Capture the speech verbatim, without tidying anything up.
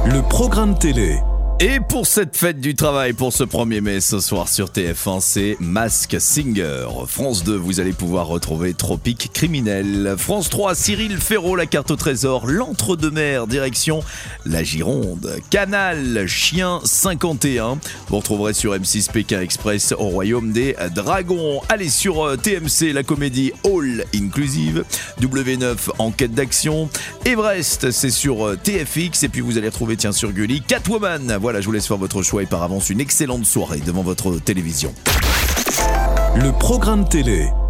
Le programme télé. Et pour cette fête du travail, pour ce premier mai, ce soir sur T F un, c'est Mask Singer. France deux, vous allez pouvoir retrouver Tropique Criminel. France trois, Cyril Ferraud, la carte au trésor. L'Entre-deux-Mers, direction la Gironde. Canal, Chien cinquante et un. Vous retrouverez sur M six Pékin Express au Royaume des Dragons. Allez sur T M C, la comédie All Inclusive. W neuf, Enquête d'action. Everest, c'est sur T F X. Et puis vous allez retrouver, tiens, sur Gulli, Catwoman. Voilà, je vous laisse faire votre choix et par avance une excellente soirée devant votre télévision. Le programme télé.